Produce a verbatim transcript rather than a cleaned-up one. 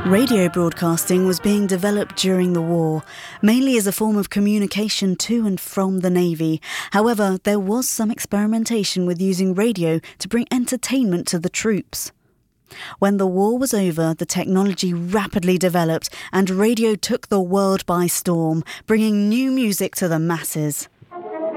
Radio broadcasting was being developed during the war, mainly as a form of communication to and from the Navy. However, there was some experimentation with using radio to bring entertainment to the troops. When the war was over, the technology rapidly developed and radio took the world by storm, bringing new music to the masses.